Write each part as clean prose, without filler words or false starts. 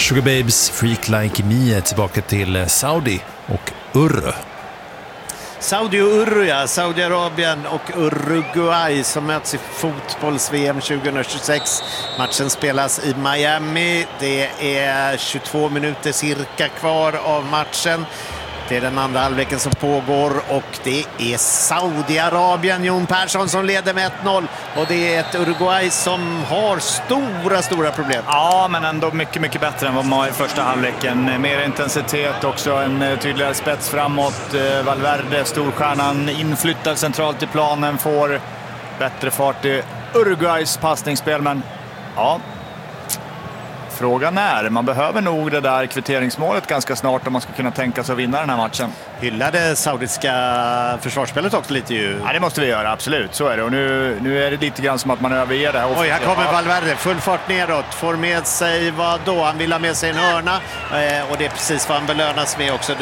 Sugar Babes, Freak Like Me är tillbaka till Saudi och Urru. Saudi och Urru, ja. Saudiarabien och Uruguay som möts i fotbolls-VM 2026. Matchen spelas i Miami. Det är 22 minuter cirka kvar av matchen. Det är den andra halvleken som pågår och det är Saudiarabien, Jon Persson, som leder med 1-0. Och det är ett Uruguay som har stora problem. Ja, men ändå mycket bättre än vad man har i första halvleken. Mer intensitet också, en tydligare spets framåt. Valverde, storstjärnan, inflyttar centralt i planen, får bättre fart i Uruguays passningsspel. Men ja, frågan är, man behöver nog det där kvitteringsmålet ganska snart om man ska kunna tänka sig att vinna den här matchen. Hyllade saudiska försvarsspelet också lite ju. Ja, det måste vi göra, absolut. Så är det. Och nu är det lite grann som att man överger det här. Oj, här kommer Valverde, full fart neråt. Får med sig vad då? Han vill ha med sig en hörna. Och det är precis vad han belönas med också.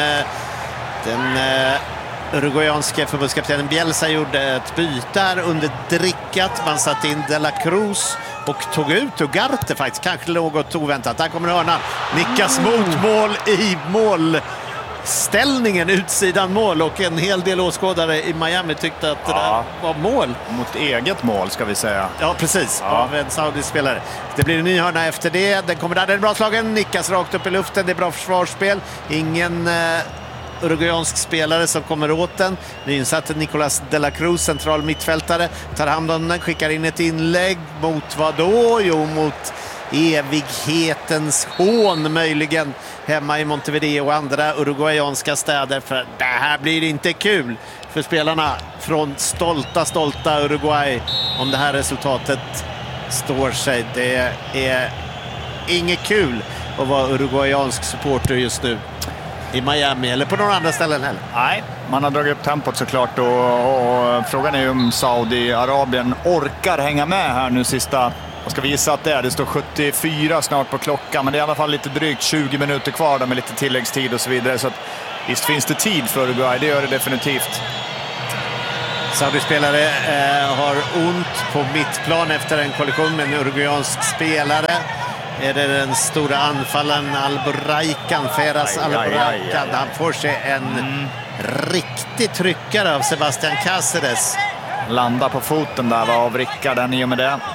Den uruguayanske förbundskaptenen Bielsa gjorde ett byte här under drickat. Man satte in De La Cruz och tog ut Ugarte faktiskt. Kanske något oväntat. Där kommer hörna. Nickas mot mål i målställningen, utsidan mål. Och en hel del åskådare i Miami tyckte att det där var mål. Mot eget mål ska vi säga. Ja, precis. Av en saudisk spelare. Det blir en ny hörna efter det. Den kommer där. Den är bra slagen. Nickas rakt upp i luften. Det är bra försvarsspel. Ingen uruguayansk spelare som kommer åt den. Nyinsatte Nicolas De La Cruz, central mittfältare, tar hand om den, skickar in ett inlägg mot vad då? Jo, mot evighetens hån möjligen hemma i Montevideo och andra uruguayanska städer, för det här blir inte kul för spelarna från stolta Uruguay om det här resultatet står sig. Det är inget kul att vara uruguayansk supporter just nu i Miami eller på några andra ställen heller. Nej, man har dragit upp tempot såklart och frågan är ju om Saudiarabien orkar hänga med här nu sista. Vad ska vi gissa att det är? Det står 74 snart på klockan, men det är i alla fall lite drygt 20 minuter kvar där med lite tilläggstid och så vidare, så att visst finns det tid för Uruguay, det gör det definitivt. Saudi-spelare har ont på mittplan efter en kollision med en uruguayansk spelare. Är det den stora anfallaren Alboraican, Feras Alboraican. Han får sig en riktig tryckare av Sebastian Cáceres. Landar på foten där av Rickarden i och med det.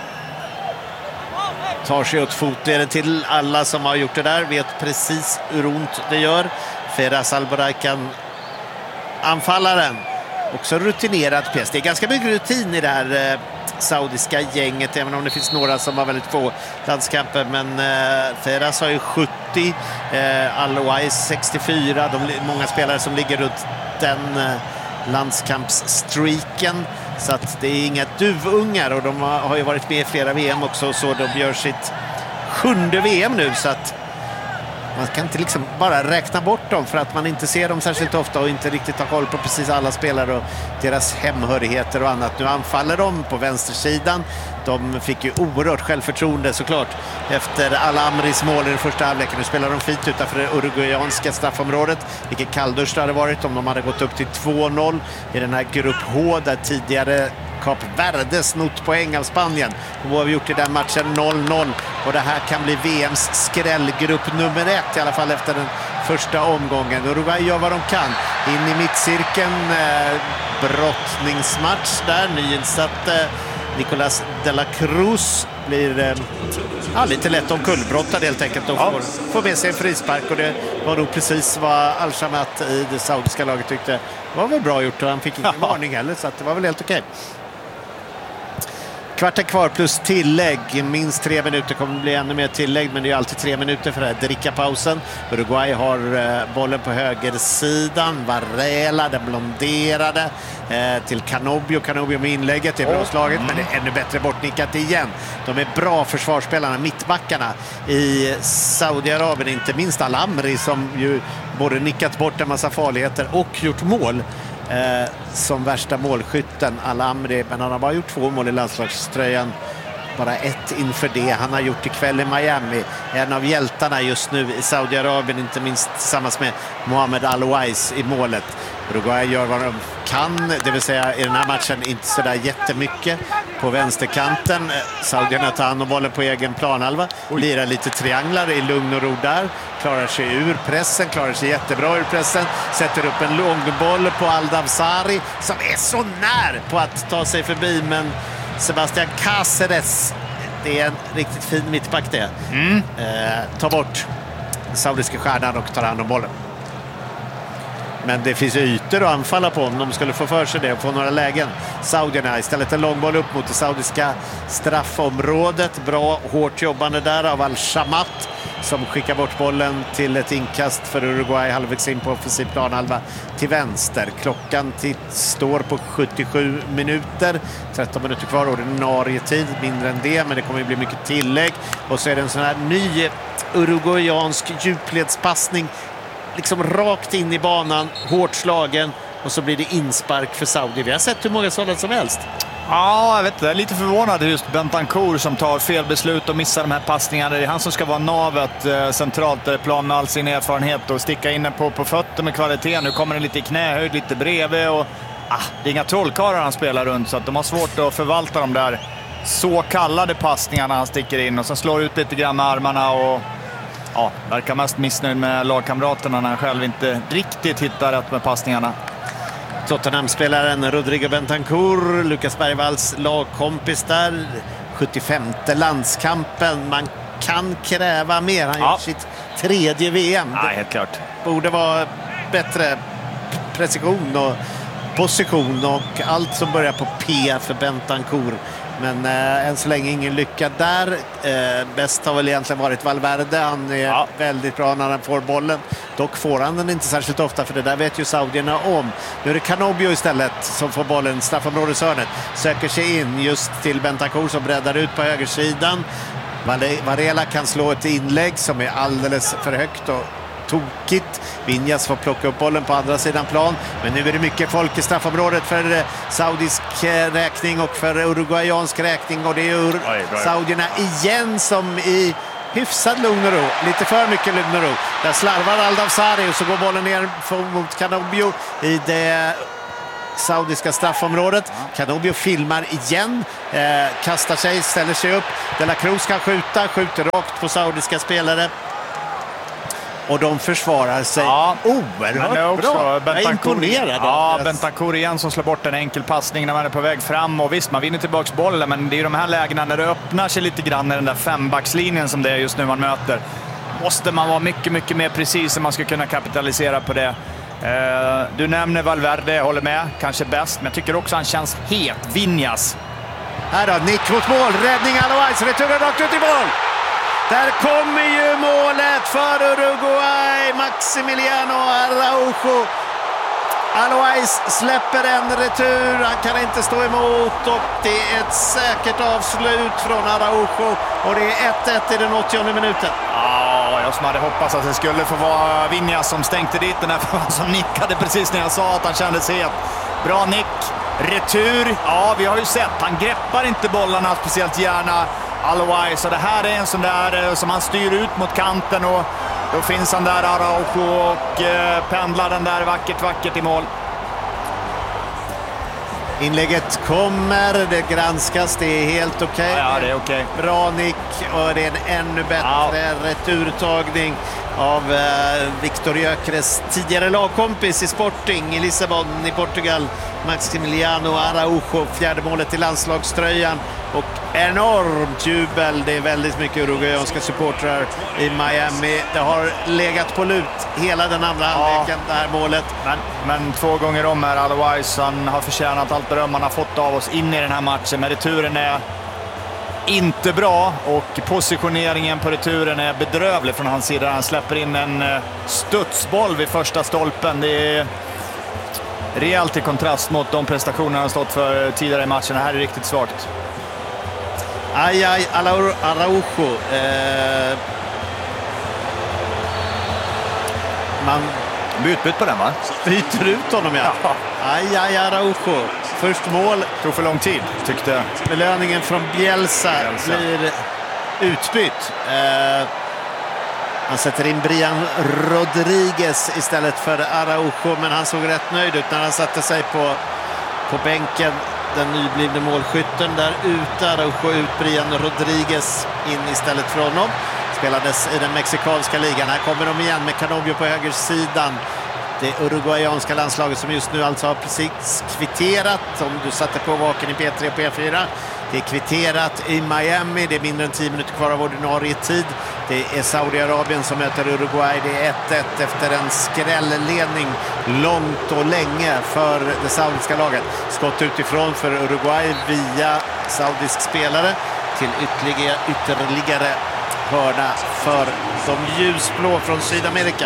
Tar sig åt fotleden till alla som har gjort det där. Vet precis hur ont det gör. Feras Alboraican, anfallaren. Också rutinerad pjäs. Det är ganska mycket rutin i det här saudiska gänget, även om det finns några som har väldigt få landskamper. Men Feras har ju 70, Al-Owais 64. Många spelare som ligger runt den landskampsstreaken. Så att det är inga duvungar, och de har ju varit med i flera VM också, så de gör sitt 7:e VM nu, så att man kan inte liksom bara räkna bort dem för att man inte ser dem särskilt ofta och inte riktigt har koll på precis alla spelare och deras hemhörigheter och annat. Nu anfaller de på vänstersidan. De fick ju oerhört självförtroende såklart efter Al-Amris mål i den första halvleken. Nu spelar de fint utanför det uruguayanska straffområdet. Vilket kalldusch det hade varit om de hade gått upp till 2-0 i den här grupp H där tidigare Kap Verde snott poäng av Spanien. Och har vi gjort i den matchen 0-0. Och det här kan bli VMs skrällgrupp nummer 1 i alla fall efter den första omgången. Uruguay gör vad de kan. In i mittcirkeln. Brottningsmatch där. Nyinsatt Nicolas De La Cruz blir lite lätt omkullbrottad helt enkelt. Och får med sig en frispark. Och det var nog precis vad Al-Shamat i det saudiska laget tyckte. Det var väl bra gjort och han fick ingen varning heller, så att det var väl helt okej. Kvarten kvar plus tillägg. Minst 3 minuter, kommer det bli ännu mer tillägg, men det är alltid 3 minuter för det här drickapausen. Uruguay har bollen på högersidan. Varela, den blonderade till Canobio med inlägget. Det är bra slaget, men det är ännu bättre bortnickat igen. De är bra försvarsspelarna, mittbackarna i Saudiarabien, inte minst Al-Amri som ju både nickat bort en massa farligheter och gjort mål. Som värsta målskytten Al-Amri, men han har bara gjort 2 mål i landslagströjan bara ett inför det han har gjort ikväll i Miami. En av hjältarna just nu i Saudiarabien, inte minst tillsammans med Mohamed Al-Owais i målet. Uruguay gör vad de kan, det vill säga i den här matchen inte sådär jättemycket på vänsterkanten. Saudierna tar hand om bollen på egen planhalva, lirar lite trianglar i lugn och ro där, klarar sig ur pressen, klarar sig jättebra ur pressen, sätter upp en långboll på Al-Dawsari som är så när på att ta sig förbi, men Sebastian Cáceres, det är en riktigt fin mittback det. Ta bort saudiska stjärnan och tar hand om bollen. Men det finns ytor att anfalla på om de skulle få för sig det och få några lägen. Saudierna istället en långboll upp mot det saudiska straffområdet. Bra hårt jobbande där av Al-Shamat som skickar bort bollen till ett inkast för Uruguay halvvägs in på offensiv planhalva till vänster. Klockan står på 77 minuter. 13 minuter kvar, ordinarie tid, mindre än det, men det kommer att bli mycket tillägg. Och så är det en sån här ny uruguayansk djupledspassning liksom rakt in i banan, hårt slagen, och så blir det inspark för Saudi. Vi har sett hur många sådana som helst. Ja, jag vet inte. Jag är lite förvånad just Bentancur som tar fel beslut och missar de här passningarna. Det är han som ska vara navet centralt plan med all sin erfarenhet och sticka in på fötter med kvalitet. Nu kommer den lite i knähöjd, lite bredvid och det är inga trollkarlar han spelar runt, så att de har svårt att förvalta de där så kallade passningarna han sticker in och så slår ut lite grann med armarna och verkar mest missnöjd med lagkamraterna när han själv inte riktigt hittar rätt med passningarna. Tottenham-spelaren Rodrigo Bentancur, Lucas Bergvalls lagkompis där, 75:e landskampen. Man kan kräva mer. Han gör sitt 3:e VM. Ja, helt klart. Borde vara bättre precision och position och allt som börjar på P för Bentancur. Men än så länge ingen lycka där. Bäst har väl egentligen varit Valverde. Han är väldigt bra när han får bollen. Dock får han den inte särskilt ofta, för det där vet ju saudierna om. Nu är det Canobio istället som får bollen, straffområdeshörnet. Söker sig in just till Bentancur som breddar ut på högersidan. Varela kan slå ett inlägg som är alldeles för högt och tokigt. Vinjas får plocka upp bollen på andra sidan plan. Men nu är det mycket folk i straffområdet för saudisk räkning och för uruguayansk räkning. Och det är saudierna igen som i hyfsad lugn och ro. Lite för mycket lugn och ro. Där slarvar Al-Dawsari och så går bollen ner mot Canobio i det saudiska straffområdet. Canobio filmar igen, kastar sig, ställer sig upp. De la Cruz kan skjuter rakt på saudiska spelare. Och de försvarar sig oerhört bra. Jag är imponerad. Ja, Bentancur igen som slår bort en enkel passning när man är på väg fram. Och visst, man vinner tillbaka bollen, men det är de här lägena när det öppnar sig lite grann i den där fembackslinjen som det är just nu man möter. Måste man vara mycket, mycket mer precis om man ska kunna kapitalisera på det. Du nämner Valverde, jag håller med. Kanske bäst, men jag tycker också han känns het. Vinjas. Här då, nick mot mål. Räddning Al-Owais, returen rakt ut i mål. Där kommer ju målet för Uruguay. Maximiliano Araujo. Al-Owais släpper en retur. Han kan inte stå emot och det är ett säkert avslut från Araujo. Och det är 1-1 i den 80:e minuten. Ja, jag som hade hoppats att det skulle få vara Vinjas som stänkte dit den här som nickade precis när jag sa att han kändes het. Bra nick. Retur. Ja, vi har ju sett. Han greppar inte bollarna speciellt gärna. Al-Owais, så det här är en sån där som han styr ut mot kanten och då finns han där Araujo och pendlar den där vackert i mål. Inlägget kommer, det granskas, det är helt okej. Ja, det är okej. Bra nick och det är en ännu bättre returtagning av Victor Gyökeres tidigare lagkompis i Sporting i Lissabon i Portugal, Maximiliano Araujo. Fjärde målet i landslagströjan och enormt jubel. Det är väldigt mycket uruguayanska supportrar i Miami. Det har legat på lut hela den andra halvleken, det här målet. Men 2 gånger om här Al-Owais, han har förtjänat allt beröm han har fått av oss in i den här matchen. Men returen är inte bra och positioneringen på returen är bedrövlig från hans sida. Han släpper in en studsboll vid första stolpen. Det är rejält i kontrast mot de prestationer han stått för tidigare i matchen. Det här är riktigt svagt. Araujo. Man byter på den, va? byter ut honom, ja. Araujo. Först mål. Tog för lång tid, tyckte jag. Belöningen från Bielsa blir utbytt. Han sätter in Brian Rodriguez istället för Araujo, men han såg rätt nöjd ut när han satte sig på bänken. Den nyblivne målskytten där ute, Araujo ut, Brian Rodriguez in istället för honom. Spelades i den mexikanska ligan. Här kommer de igen med Canovio på högersidan. Det uruguayanska landslaget som just nu alltså har precis kvitterat. Om du satte på vaken i P3 och P4. Det är kvitterat i Miami. Det är mindre än 10 minuter kvar av ordinarie tid. Det är Saudiarabien som möter Uruguay. Det är 1-1 efter en skrällledning långt och länge för det saudiska laget. Skott utifrån för Uruguay via saudisk spelare till ytterligare hörna för de ljusblå från Sydamerika.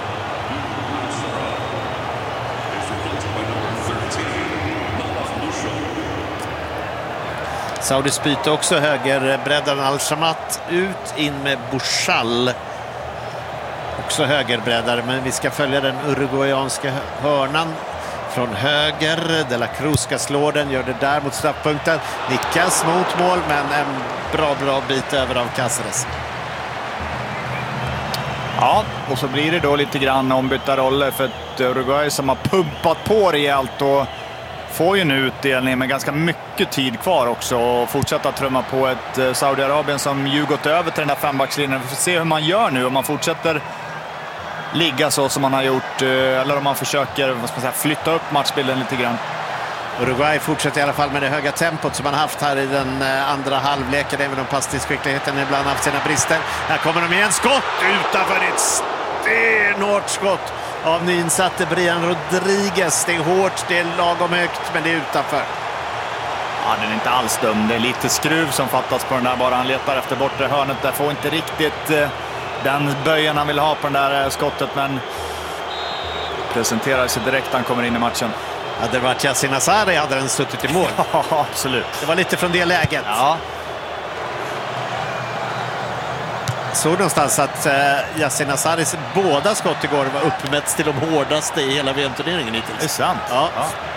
Saudis byte också högerbreddaren Al-Shamat ut, in med Bouchal. Också högerbreddare, men vi ska följa den uruguayanska hörnan från höger. De la Cruz ska slå den, gör det där mot straffpunkten. Nickas mot mål, men en bra bit över av Cáceres. Ja, och så blir det då lite grann ombytta roller för ett Uruguay som har pumpat på rejält och får ju nu utdelning med ganska mycket tid kvar också och fortsätta trumma på ett Saudiarabien som ju gått över till den där fembackslinjen. Vi får se hur man gör nu, om man fortsätter ligga så som man har gjort eller om man försöker flytta upp matchbilden lite grann. Uruguay fortsätter i alla fall med det höga tempot som man haft här i den andra halvleken, även om passningsskickligheten ibland haft sina brister. Här kommer de igen, skott utanför, ett stenhårt skott av nyinsatte Brian Rodriguez. Det är hårt, det är lagom högt, men det är utanför. Ja, den är inte alls dum. Det är lite skruv som fattas på den där bara. Han letar efter bortre hörnet där, får inte riktigt den böjen han vill ha på den där skottet, men presenterar sig direkt han kommer in i matchen. Hade det varit Yasin Asari hade den suttit i mål. Ja, absolut. Det var lite från det läget. Ja. Såg någonstans att Yasin Asaris båda skott igår var uppmätts till de hårdaste i hela VM-turneringen hittills. Det är sant. Ja.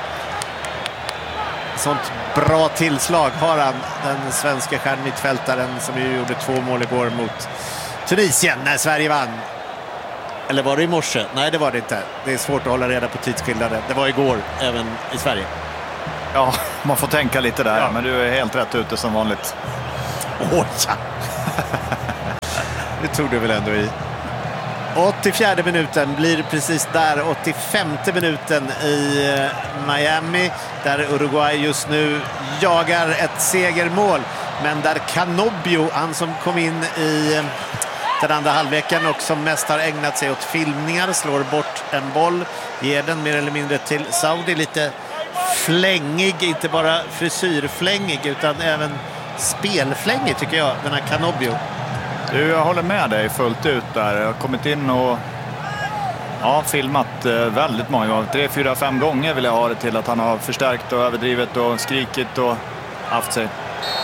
Sånt bra tillslag har han, den svenska stjärnmittfältaren som ju gjorde 2 mål igår mot Tunisien när Sverige vann. Eller var det i morse? Nej, det var det inte. Det är svårt att hålla reda på tidsskillnader. Det var igår, även i Sverige. Ja, man får tänka lite där. Ja. Men du är helt rätt ute som vanligt. Oj, ja. Det tog du väl ändå i. 84 minuten blir precis där. 85 minuten i Miami. Där Uruguay just nu jagar ett segermål. Men där Canovio, han som kom in i den andra halvleken och som mest har ägnat sig åt filmningar, slår bort en boll, ger den mer eller mindre till Saudi. Lite flängig, inte bara frisyrflängig utan även spelflängig tycker jag, den här Canovio. Jag håller med dig fullt ut där. Jag har kommit in och filmat väldigt många gånger. 3, 4, 5 gånger vill jag ha det till att han har förstärkt och överdrivet och skrikit och haft sig.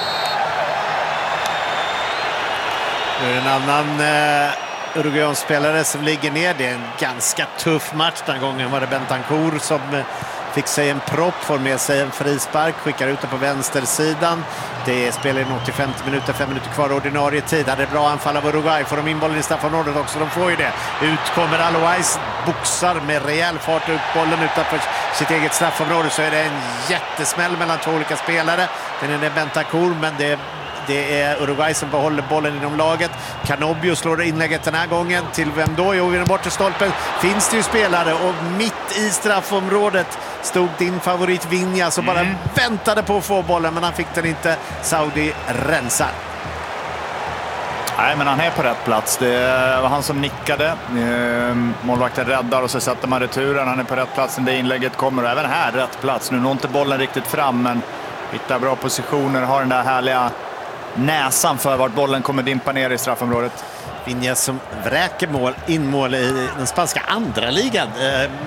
Nu är det en annan Uruguay-spelare som ligger ner. Det är en ganska tuff match. Den gången var det Bentancur som fick sig en propp, får med sig en frispark, skickar ut den på vänstersidan. Det spelar in 85 minuter, 5 minuter kvar ordinarie tid. Hade bra anfall av Uruguay. Får de in bollen i straffområdet också? De får ju det. Ut kommer Alois, boxar med rejäl fart ut bollen utanför sitt eget straffområde. Så är det en jättesmäll mellan 2 olika spelare. Den är Bentancur, men det är Uruguay som behåller bollen inom laget. Canovio slår inlägget den här gången. Till vem då? Jo, vid den bortre stolpen finns det ju spelare. Och mitt i straffområdet stod din favorit Vinja som bara väntade på att få bollen. Men han fick den inte. Saudi rensar. Nej, men han är på rätt plats. Det var han som nickade. Målvakten räddar och så sätter man returen. Han är på rätt plats när det inlägget kommer. Och även här rätt plats. Nu når inte bollen riktigt fram, men hittar bra positioner. Har den där härliga näsan för vart bollen kommer dimpa ner i straffområdet. Vinja som vräker inmål i den spanska andra ligan.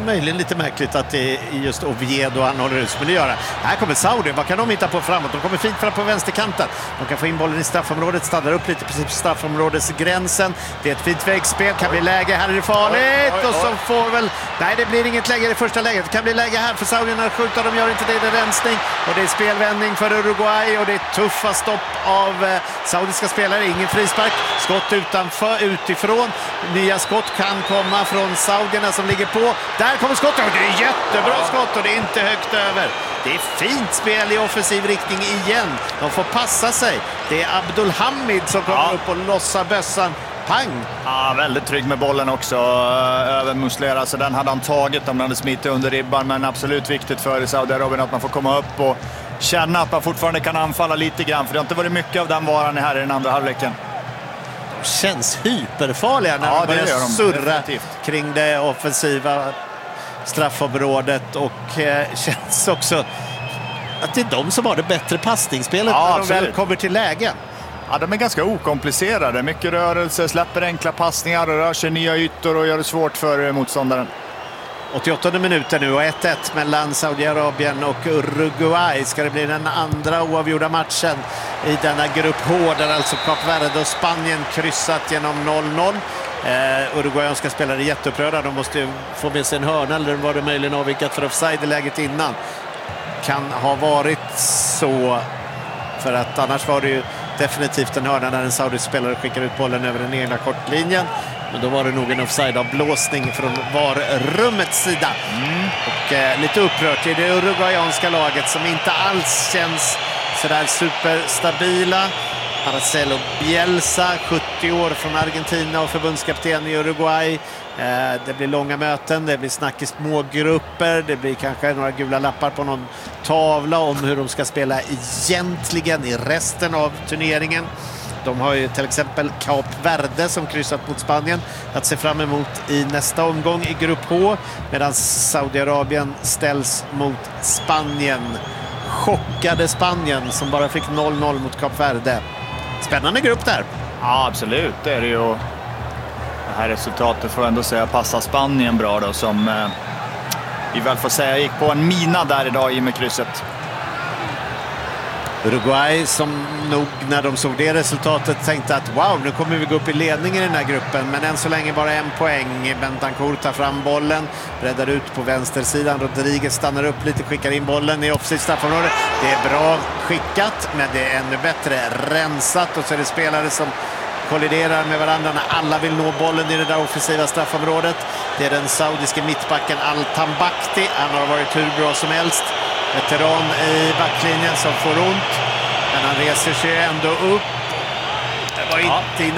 möjligen lite märkligt att det är just Oviedo han håller ut, men det gör han. Här kommer Saudi, vad kan de hitta på framåt? De kommer fint fram på vänsterkanten. De kan få in bollen i straffområdet, stannar upp lite precis på straffområdesgränsen. Det är ett fint vägspel, kan bli läge, här är det farligt. Och så får väl, nej det blir inget läge i det första läget. Det kan bli läge här för Saudi när skjuter, de gör inte det, det är rensning. Och det är spelvändning för Uruguay och det är tuffa stopp av saudiska spelare, ingen frispark. Skott utifrån, nya skott kan komma från saudierna som ligger på. Där kommer skottet och det är jättebra skott och det är inte högt över. Det är fint spel i offensiv riktning igen. De får passa sig. Det är Abdulhamid som kommer upp och lossar bössan. Pang! Ja, väldigt trygg med bollen också. Över Muslera, så den hade han tagit om han hade smitit under ribban. Men absolut viktigt för Saudiarabien att man får komma upp och känna att man fortfarande kan anfalla lite grann. För det har inte varit mycket av den varan här i den andra halvleken. De känns hyperfarliga när de börjar surra kring det offensiva straffområdet. Och känns också att det är de som har det bättre passningsspelet när de väl kommer till lägen. Ja, de är ganska okomplicerade. Mycket rörelse, släpper enkla passningar och rör sig nya ytor och gör det svårt för motståndaren. 88 minuter nu och 1-1 mellan Saudiarabien och Uruguay. Ska det bli den andra oavgjorda matchen i denna grupp H, där alltså Kap Verde och Spanien kryssat genom 0-0. Uruguayanska spelare är jätteupprörda. De måste ju få med sig en hörna, eller var det möjligen avvikat för offside i läget innan. Kan ha varit så, för att annars var det ju definitivt en hörna när en saudisk spelare skickar ut bollen över den egna kortlinjen. Men då var det nog en offside-avblåsning från VAR-rummets sida. Och lite upprört i det uruguayanska laget som inte alls känns sådär superstabila. Marcelo Bielsa, 70 år, från Argentina och förbundskapten i Uruguay. Det blir långa möten, det blir snack i små grupper, det blir kanske några gula lappar på någon tavla om hur de ska spela egentligen i resten av turneringen. De har ju till exempel Kap Verde som kryssat mot Spanien att se fram emot i nästa omgång i grupp H, medan Saudiarabien ställs mot Spanien. Chockade Spanien som bara fick 0-0 mot Kap Verde. Spännande grupp där. Ja, absolut. Det är det ju. Det här resultatet får ändå säga passar Spanien bra då, som vi väl får säga gick på en mina där idag i med krysset. Uruguay som nog när de såg det resultatet tänkte att wow, nu kommer vi gå upp i ledningen i den här gruppen, men än så länge bara en poäng. Bentancur tar fram bollen, breddar ut på vänstersidan. Rodriguez stannar upp lite, skickar in bollen i offside straffområdet. Det är bra skickat, men det är ännu bättre rensat, och så är det spelare som kolliderar med varandra när alla vill nå bollen i det där offensiva straffområdet. Det är den saudiske mittbacken Al-Tambakti. Han har varit hur bra som helst. Veteran i backlinjen som får ont. Men han reser sig ändå upp. Det var inte